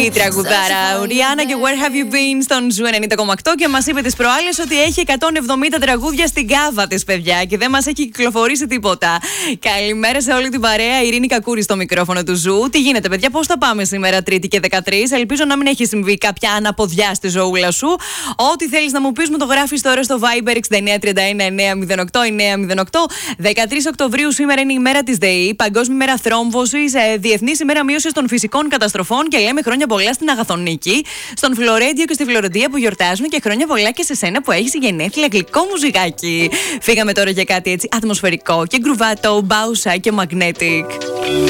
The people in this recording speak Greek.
Η τραγουδάρα Ριάννα και Where Have You Been στον Ζου 90,8 και μας είπε τις προάλλες ότι έχει 170 τραγούδια στην κάβα της, παιδιά, και δεν μας έχει κυκλοφορήσει τίποτα. Καλημέρα σε όλη την παρέα. Ειρήνη Κακούρη στο μικρόφωνο του Ζου. Τι γίνεται, παιδιά, πώς θα πάμε σήμερα, Τρίτη και 13? Ελπίζω να μην έχει συμβεί κάποια αναποδιά στη ζωούλα σου. Ό,τι θέλεις να μου πεις, μου το γράφεις τώρα στο Viber 6931 908 908. 13 Οκτωβρίου σήμερα είναι η μέρα της ΔΕΗ, Παγκόσμια ημέρα θρόμβωσης, Διεθνής ημέρα μείωσης των φυσικών καταστροφών και λέμε χρόνια πολλά στην Αγαθονίκη, στον Φλωρέντιο και στη Φλωρεντία που γιορτάζουν και χρόνια πολλά και σε σένα που έχεις γενέθλια, γλυκό μουζικάκι. Φύγαμε τώρα για κάτι έτσι ατμοσφαιρικό και γκρουβάτο, μπάουσα και magnetic.